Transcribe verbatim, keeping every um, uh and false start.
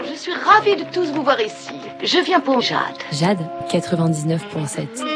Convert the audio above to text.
je suis ravie de tous vous voir ici. Je viens pour Jade. Jade, quatre-vingt-dix-neuf virgule sept.